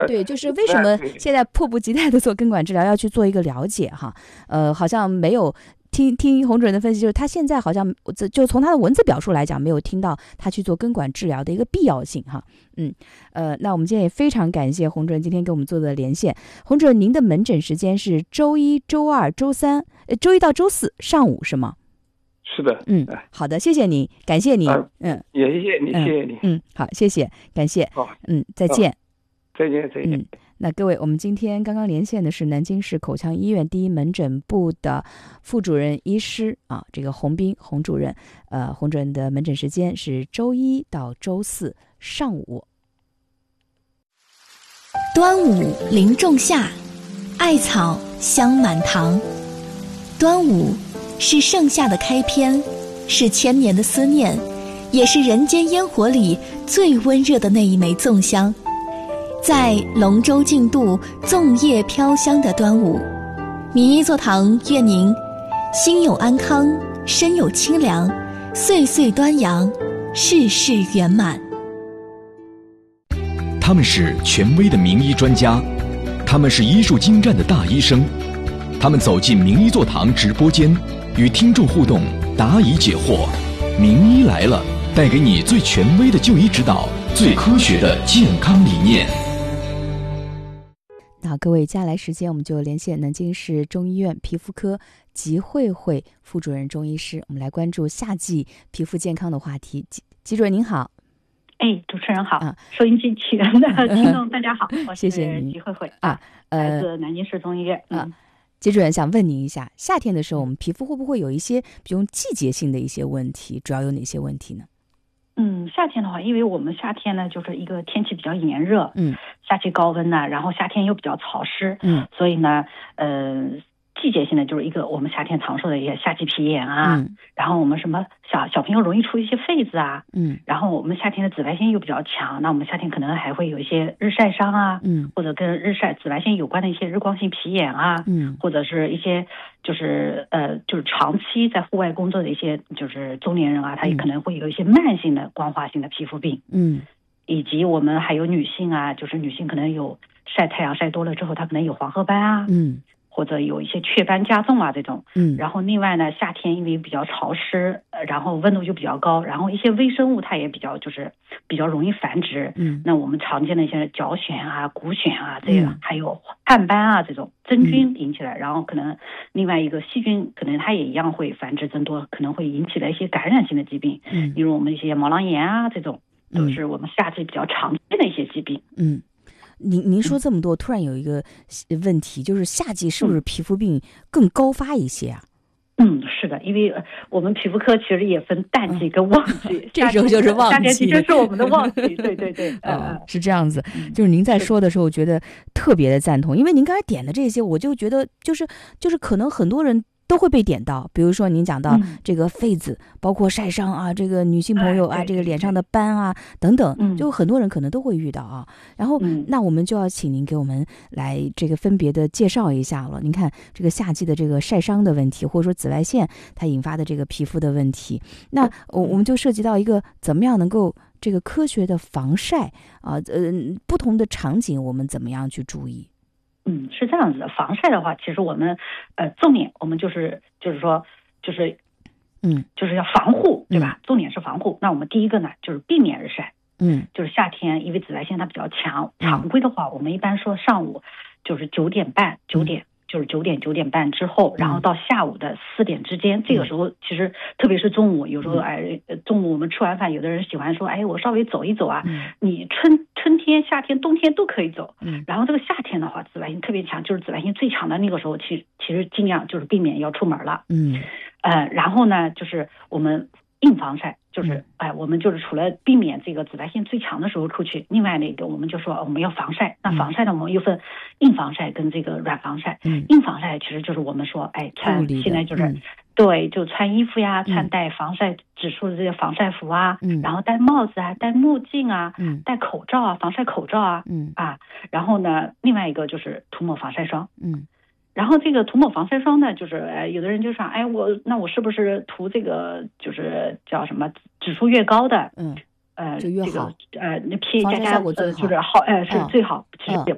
对，就是为什么现在迫不及待的做根管治疗，要去做一个了解哈。好像没有听洪主任的分析，就是他现在好像就从他的文字表述来讲，没有听到他去做根管治疗的一个必要性哈。那我们今天也非常感谢洪主任今天给我们做的连线。洪主任，您的门诊时间是周一、周二、周三，周一到周四上午是吗？ 是的。 好的，谢谢您，感谢您。 也谢谢你，谢谢你。 好，谢谢，感谢。 好， 再见。 再见。 那各位，我们今天刚刚连线的是南京市口腔医院第一门诊部的副主任医师这个洪斌洪主任。洪主任的门诊时间是周一到周四上午。 端午临仲夏，艾草香满堂。端午是盛夏的开篇，是千年的思念，也是人间烟火里最温热的那一枚粽香。在龙舟竞渡、粽叶飘香的端午，名医座堂愿您心有安康，身有清凉，岁岁端阳，事事圆满。 他们是权威的名医专家，他们是医术精湛的大医生，他们走进名医座堂直播间，与听众互动，答疑解惑。名医来了，带给你最权威的就医指导，最科学的健康理念。 那各位，接下来时间我们就连线南京市中医院皮肤科吉慧慧副主任中医师，我们来关注夏季皮肤健康的话题。吉主任您好。 主持人好，收音机前的听众大家好，我是吉慧慧来自南京市中医院。 吉主任想问您一下，夏天的时候我们皮肤会不会有一些比如季节性的一些问题，主要有哪些问题呢？ 夏天的话，因为我们夏天呢就是一个天气比较炎热，夏季高温呢，然后夏天又比较潮湿，所以呢季节性的就是一个我们夏天常说的一些夏季皮炎然后我们什么小朋友容易出一些痱子然后我们夏天的紫外线又比较强，那我们夏天可能还会有一些日晒伤或者跟紫外线有关的一些日光性皮炎或者是一些就是长期在户外工作的一些就是中年人他也可能会有一些慢性的光滑性的皮肤病以及我们还有女性就是女性可能有晒太阳晒多了之后，她可能有黄褐斑或者有一些雀斑加重这种然后另外呢，夏天因为比较潮湿然后温度就比较高，然后一些微生物它也比较容易繁殖那我们常见的一些角癣骨癣这个还有汗斑这种真菌引起来然后可能另外一个细菌可能它也一样会繁殖增多，可能会引起来一些感染性的疾病例如我们一些毛囊炎这种都是我们夏季比较常见的一些疾病您说这么多，突然有一个问题，就是夏季是不是皮肤病更高发一些是的，因为我们皮肤科其实也分淡季跟旺季这时候就是旺季， 夏天的确是我们的旺季对是这样子就是您在说的时候我觉得特别的赞同，因为您刚才点的这些我就觉得就是可能很多人都会被点到，比如说您讲到这个痱子包括晒伤这个女性朋友这个脸上的斑等等就很多人可能都会遇到然后那我们就要请您给我们来这个分别的介绍一下了。您看这个夏季的这个晒伤的问题，或者说紫外线它引发的这个皮肤的问题，那我们就涉及到一个怎么样能够这个科学的防晒不同的场景我们怎么样去注意？ 是这样子的，防晒的话，其实我们重点我们就是说就是要防护，对吧？重点是防护。那我们第一个呢，就是避免日晒。就是夏天，因为紫外线它比较强，常规的话，我们一般说上午就是9点半就是9点半之后，然后到下午的4点之间，这个时候其实特别是中午，有时候中午我们吃完饭，有的人喜欢说，我稍微走一走你春天、夏天、冬天都可以走。然后这个夏天的话，紫外线特别强，就是紫外线最强的那个时候，其实尽量就是避免要出门了。然后呢，就是我们硬防晒，就是我们就是除了避免这个紫外线最强的时候出去，另外那个我们就说我们要防晒。那防晒呢，我们又分硬防晒跟这个软防晒。硬防晒其实就是我们说穿现在就是对，就穿衣服呀，穿带防晒指数的这些防晒服然后戴帽子戴目镜戴口罩防晒口罩然后呢，另外一个就是涂抹防晒霜。然后这个涂抹防晒霜呢，就是有的人就说，我是不是涂这个就是叫什么指数越高的， 就越好， 那 PA++就是好，是最好。其实也